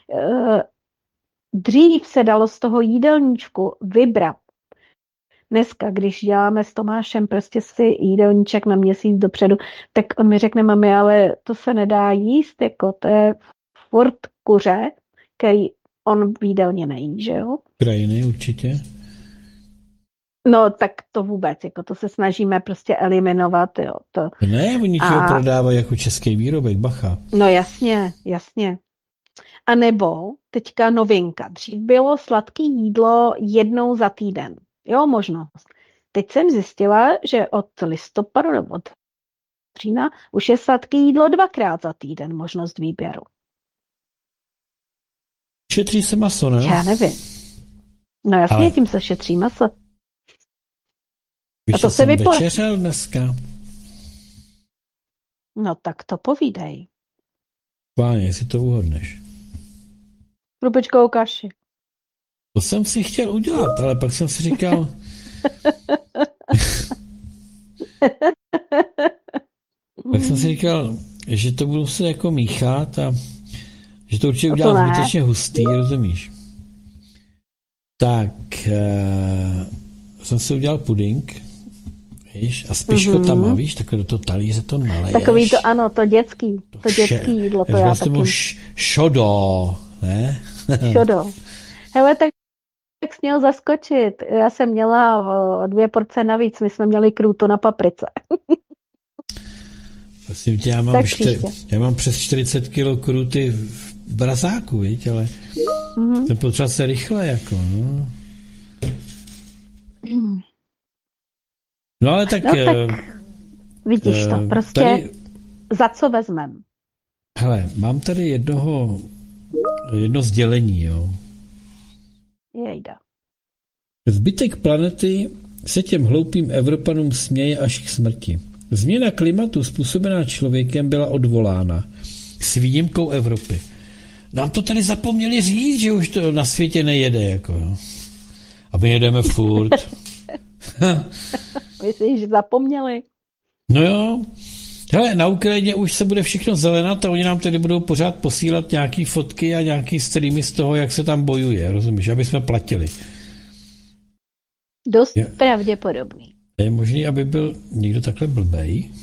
Dřív se dalo z toho jídelníčku vybrat. Dneska, když děláme s Tomášem prostě si jídelníček na měsíc dopředu, tak on mi řekne, mami, ale to se nedá jíst, jako to je furt kuře, který on v jídelně nejí, že jo? Krajiny určitě. No, tak to vůbec, jako to se snažíme prostě eliminovat, jo. To. Ne, oni ti ho prodávají jako český výrobek, bacha. No jasně, jasně. A nebo teďka novinka. Dřív bylo sladké jídlo jednou za týden. Jo, možnost. Teď jsem zjistila, že od listopadu nebo od října už je sladké jídlo dvakrát za týden, možnost výběru. Šetří se maso, ne? Já nevím. No jasně, ale tím se šetří maso. Víš, a to se vyplatí. Večeřel dneska. No tak to povídej. Páně, jestli to uhodneš. Krupečkovou kaši. To jsem si chtěl udělat, ale pak jsem si říkal... pak jsem si říkal, že to budu se jako míchat a že to určitě udělám zbytečně hustý, rozumíš? Tak uh, jsem si udělal puding, víš, a spíš mm-hmm. ho tam má, víš, takhle do toho talíře to naleješ. Takový to, ano, to dětský, to, to dětský jídlo, to já, já taky. Šodo, ne? Šodo. Hele, tak tak jsi měl zaskočit. Já jsem měla o dvě porce navíc, my jsme měli krůto na paprice. Prosím tě, já mám, čtyři, já mám přes čtyřicet kilo krůty v brazáku, víš, ale mm-hmm. jsem potřeba se rychle, jako, no. Mm. No ale tak... No, tak vidíš to, prostě tady, za co vezmem. Hele, mám tady jednoho, jedno sdělení, jo. Jejda. Zbytek planety se těm hloupým Evropanům směje až k smrti. Změna klimatu způsobená člověkem byla odvolána s výjimkou Evropy. Nám to tady zapomněli říct, že už to na světě nejede, jako. A my jedeme furt. Myslíš, že zapomněli? No jo. Hele, na Ukrajině už se bude všechno zelenat a oni nám tedy budou pořád posílat nějaký fotky a nějaký streamy z toho, jak se tam bojuje, rozumíš, aby jsme platili. Dost je, pravděpodobný. Je možný, aby byl někdo takhle blbej?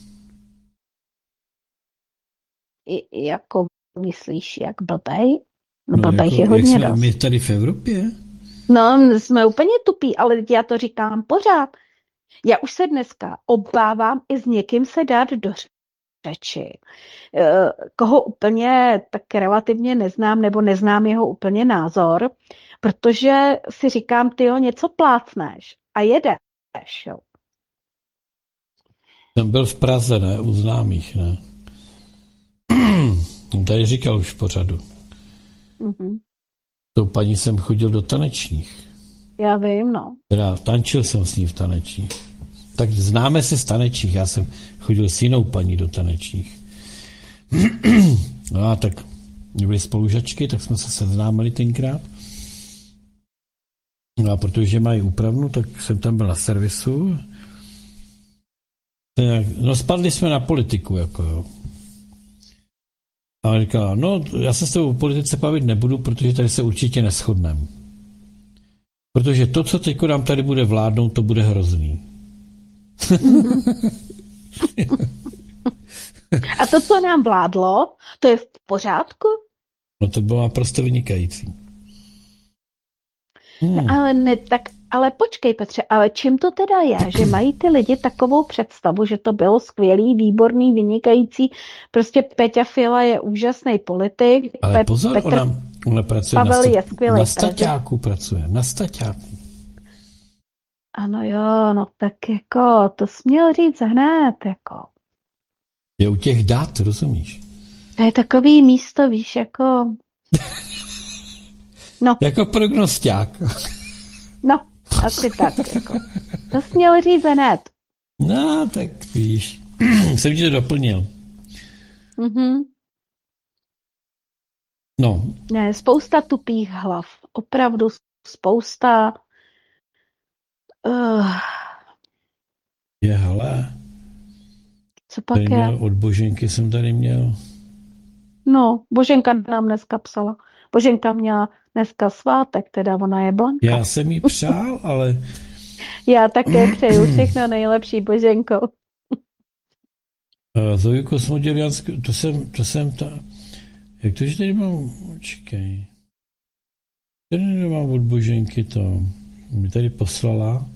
I, jako myslíš, jak blbej? No, no blbej jako, je hodně jak jsme, dost. my tady v Evropě? No, jsme úplně tupí, ale já to říkám pořád. Já už se dneska obávám i s někým se dát do řeči, koho úplně tak relativně neznám, nebo neznám jeho úplně názor, protože si říkám, tyjo, něco plácneš a jedeš, jo. Jsem byl v Praze, ne, u známých, ne. Tady říkal už v pořadu. Mm-hmm. Tou paní jsem chodil do tanečních. Já vím, no. Teda tančil jsem s ní v tanečních. Tak známe se z tanečních, já jsem chodil s jinou paní do tanečních. No a tak byli spolužačky, tak jsme se seznámili tenkrát. No a protože mají úpravnu, tak jsem tam byl na servisu. No spadli jsme na politiku, jako jo. A říkala, no já se s tebou o politice bavit nebudu, protože tady se určitě neshodneme. Protože to, co teď nám tady bude vládnout, to bude hrozný. A to, co nám vládlo, to je v pořádku? No to bylo naprosto vynikající. Hmm. Ale, ne, tak, ale počkej, Petře, ale čím to teda je, že mají ty lidi takovou představu, že to bylo skvělý, výborný, vynikající, prostě Peťa Fiala je úžasný politik. Ale Pe- pozor, Petr ona, ona pracuje Pavel na, sta- je skvělý na staťáku, pracuje, na staťáku. Ano jo, no tak jako, to jsi měl říct hned, jako. Je u těch dat, rozumíš? To je takový místo, víš, jako... No, Jako prognosták. no, asi tak, jako. To jsi měl říct hned. No, tak víš, jsem ti to doplnil. Mhm. No, Ne, spousta tupých hlav. Opravdu spousta... Uh, je hele, co pak tady je? měl, od Boženky jsem tady měl. No, Boženka nám dneska psala. Boženka měla dneska svátek, teda ona je Blanka. Já jsem jí přál, ale Já také přeju všechno nejlepší, Boženko. uh, Zoju Kosmodělianskou, to jsem, to jsem ta... Jak to, že tady mám... Čekej. Tady nemám od Boženky to. Mi tady poslala.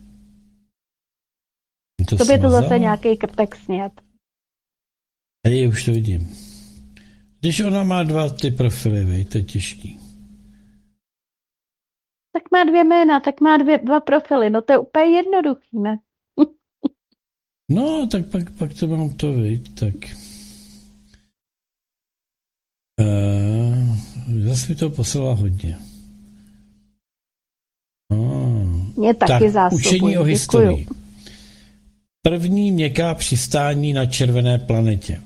To To by to smazala. zase nějaký krtek snět. Tady už to vidím. Když ona má dva ty profily, vej, to je těžký. Tak má dvě jména, tak má dvě, dva profily. No to je úplně jednoduchý, ne? No, tak pak, pak to mám to, viď, tak. Uh, zase mi to poslala hodně. Oh. Mě taky Tak, zásobují. učení o Děkuju. historii. První měkká přistání na červené planetě.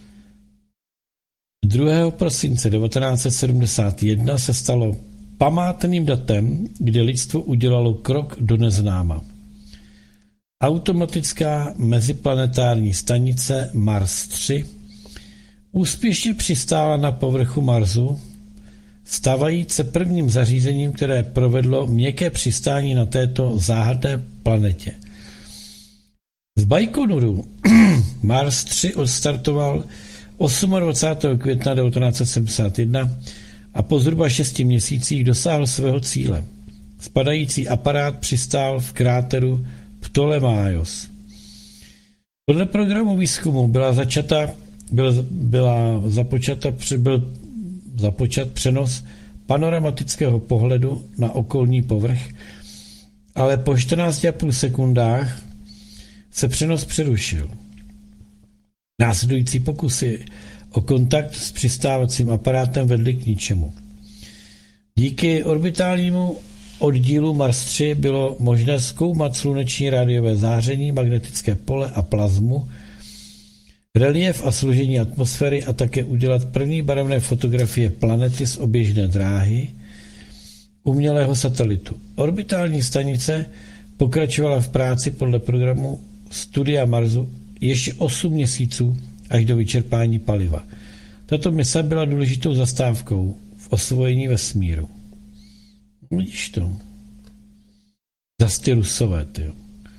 druhého prosince devatenáct set sedmdesát jedna se stalo památným datem, kdy lidstvo udělalo krok do neznáma. Automatická meziplanetární stanice Mars tři úspěšně přistála na povrchu Marsu, stávající se prvním zařízením, které provedlo měkké přistání na této záhadné planetě. Z Bajkonuru Mars tři odstartoval dvacátého osmého května devatenáct set sedmdesát jedna a po zhruba šesti měsících dosáhl svého cíle. Spadající aparát přistál v kráteru Ptolemaios. Podle programu výzkumu byla začata, byl, byla započata, byl započat přenos panoramatického pohledu na okolní povrch, ale po čtrnácti a půl sekundách se přenos přerušil. Následující pokusy o kontakt s přistávacím aparátem vedly k ničemu. Díky orbitálnímu oddílu Mars tři bylo možné zkoumat sluneční rádiové záření, magnetické pole a plazmu, relief a složení atmosféry a také udělat první barevné fotografie planety z oběžné dráhy umělého satelitu. Orbitální stanice pokračovala v práci podle programu Studia Marsu ještě osm měsíců až do vyčerpání paliva. Tato mise byla důležitou zastávkou v osvojení vesmíru. Vidíš to? Zas ty Rusové, tyjo.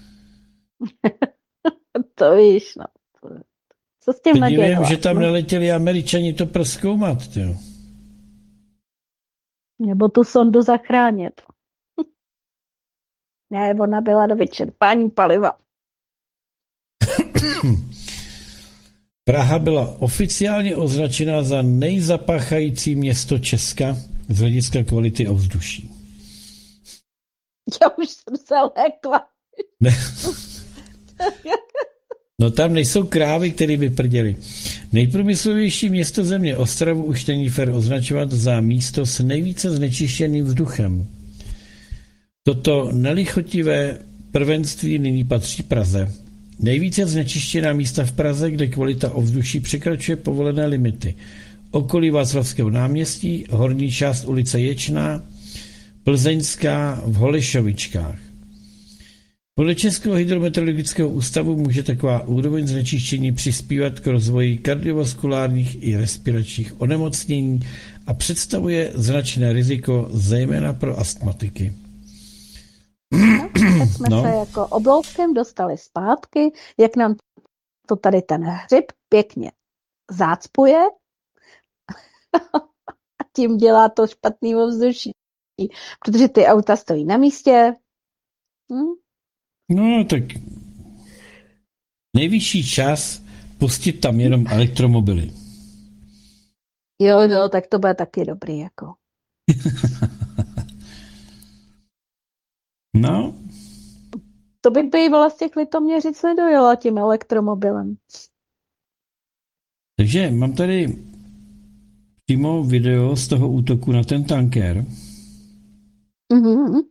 To víš, no. Co s tím Teď vím, nadělat? že tam no? neletěli Američani to prozkoumat, tyjo. Nebo tu sondu zachránit. Ne, ona byla do vyčerpání paliva. Praha byla oficiálně označena za nejzapáchající město Česka z hlediska kvality ovzduší. Já už jsem se lekla. Ne. No tam nejsou krávy, které by prděly. Nejprůmyslovější město země Ostravu už není fér označovat za místo s nejvíce znečištěným vzduchem. Toto nelichotivé prvenství nyní patří Praze. Nejvíce znečištěná místa v Praze, kde kvalita ovzduší překračuje povolené limity. Okolí Václavského náměstí, horní část ulice Ječná, Plzeňská v Holešovičkách. Podle Českého hydrometeorologického ústavu může taková úroveň znečištění přispívat k rozvoji kardiovaskulárních i respiračních onemocnění a představuje značné riziko zejména pro astmatiky. Tak jsme No. se jako oblouskem dostali zpátky, jak nám to tady ten hřib pěkně zácpuje a tím dělá to špatný ovzduší, protože ty auta stojí na místě. Hm? No tak nejvyšší čas pustit tam jenom elektromobily. Jo, no, tak to bude taky dobrý, jako. No, To by bývala z těch Litoměřic nedojela tím elektromobilem. Takže mám tady přímo video z toho útoku na ten tanker. Mhm.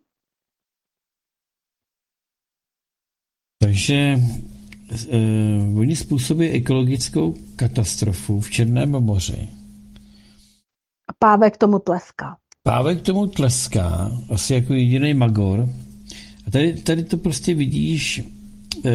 Takže eh, oni způsobí ekologickou katastrofu v Černém moři. A Pávek tomu tleská. Pávek tomu tleská, asi jako jediný magor. A tady, tady to prostě vidíš, eh,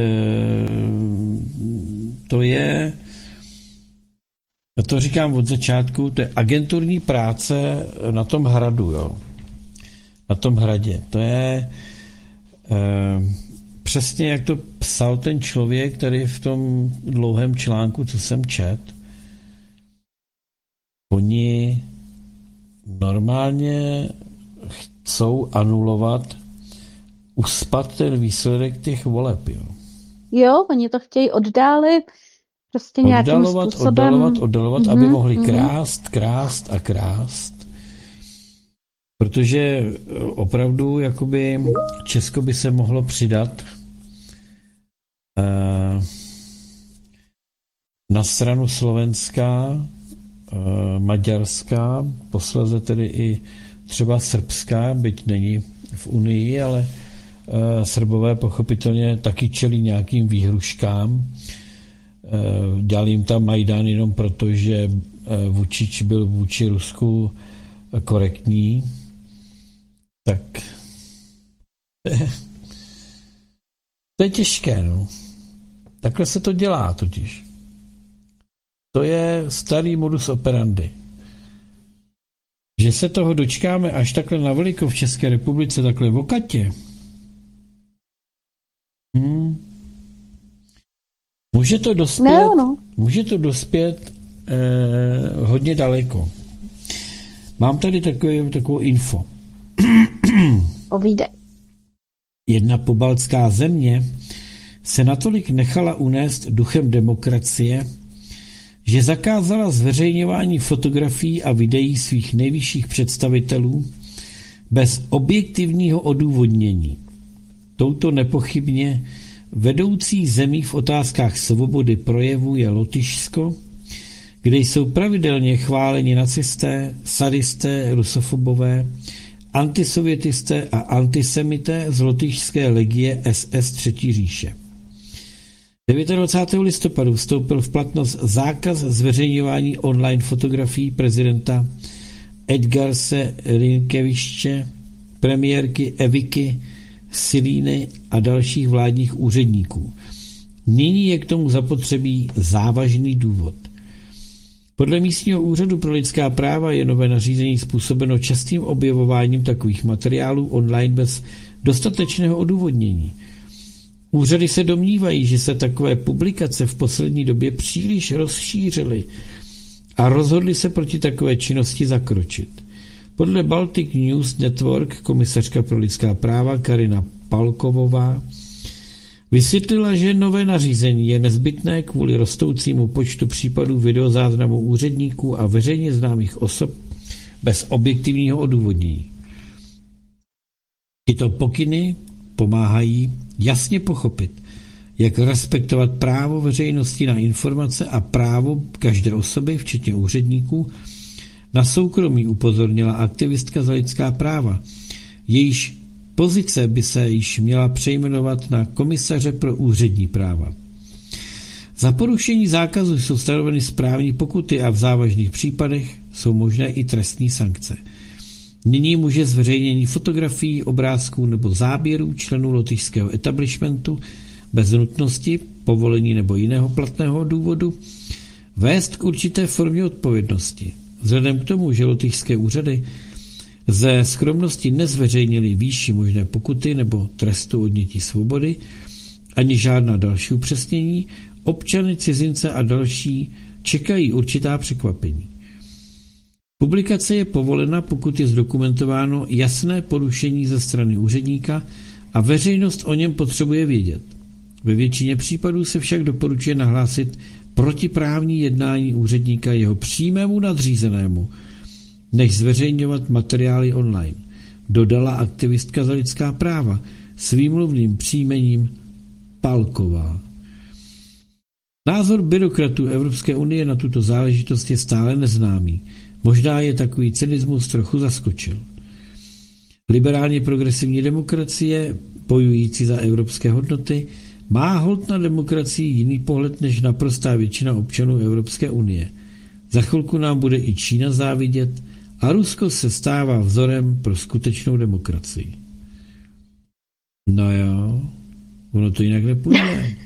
to je, já to říkám od začátku, to je agenturní práce na tom hradu, jo. Na tom hradě. To je eh, přesně jak to psal ten člověk tady v tom dlouhém článku, co jsem čet. Oni normálně chcou anulovat, uspat ten výsledek těch voleb, jo. Jo, oni to chtějí oddálit prostě nějakým Oddalovat, způsobem. oddalovat, oddalovat, Mhm, aby mohli mhm. krást, krást a krást. Protože opravdu jakoby Česko by se mohlo přidat eh, na stranu Slovenska, eh, Maďarska, posléze tedy i třeba Srbská, byť není v Unii, ale eh, Srbové pochopitelně taky čelí nějakým výhruškám. Eh, dělali jim tam Majdan jenom proto, že eh, Vučič byl vůči Rusku korektní. Tak to je těžké, no. Takhle se to dělá totiž. To je starý modus operandi. Že se toho dočkáme až takhle na veliko v České republice, takhle v okatě. Hmm. Může to dospět, Ne, no. může to dospět eh, hodně daleko. Mám tady takové, takovou info. Povídej. Jedna pobaltská země se natolik nechala unést duchem demokracie, že zakázala zveřejňování fotografií a videí svých nejvyšších představitelů bez objektivního odůvodnění. Touto nepochybně vedoucí zemí v otázkách svobody projevu je Lotyšsko, kde jsou pravidelně chváleni nacisté, sadisté, rusofobové, antisovětisté a antisemité z lotyšské legie S S třetí říše. dvacátého devátého listopadu vstoupil v platnost zákaz zveřejňování online fotografií prezidenta Edgarse Rinkeviče, premiérky Eviky Silíny a dalších vládních úředníků. Nyní je k tomu zapotřebí závažný důvod. Podle místního úřadu pro lidská práva je nové nařízení způsobeno častým objevováním takových materiálů online bez dostatečného odůvodnění. Úřady se domnívají, že se takové publikace v poslední době příliš rozšířily a rozhodli se proti takové činnosti zakročit. Podle Baltic News Network komisařka pro lidská práva Karina Palkovová vysvětlila, že nové nařízení je nezbytné kvůli rostoucímu počtu případů videozáznamů úředníků a veřejně známých osob bez objektivního odůvodnění. Tyto pokyny pomáhají jasně pochopit, jak respektovat právo veřejnosti na informace a právo každé osoby, včetně úředníků, na soukromí, upozornila aktivistka za lidská práva. Jejíž pozice by se již měla přejmenovat na komisaře pro úřední práva. Za porušení zákazu jsou stanoveny správní pokuty a v závažných případech jsou možné i trestní sankce. Nyní může zveřejnění fotografií, obrázků nebo záběrů členů lotyšského establishmentu bez nutnosti, povolení nebo jiného platného důvodu vést k určité formě odpovědnosti. Vzhledem k tomu, že lotyšské úřady ze skromnosti nezveřejnili výši možné pokuty nebo trestu odnětí svobody, ani žádná další upřesnění, občany, cizince a další čekají určitá překvapení. Publikace je povolena, pokud je zdokumentováno jasné porušení ze strany úředníka a veřejnost o něm potřebuje vědět. Ve většině případů se však doporučuje nahlásit protiprávní jednání úředníka jeho přímému nadřízenému, než zveřejňovat materiály online, dodala aktivistka za lidská práva svým mluvným příjmením Palková. Názor byrokratů Evropské unie na tuto záležitost je stále neznámý. Možná je takový cynismus trochu zaskočil. Liberálně progresivní demokracie, bojující za evropské hodnoty, má holt na demokracii jiný pohled než naprostá většina občanů Evropské unie. Za chvilku nám bude i Čína závidět a Rusko se stává vzorem pro skutečnou demokracii. No jo, ono to jinak nepůjde.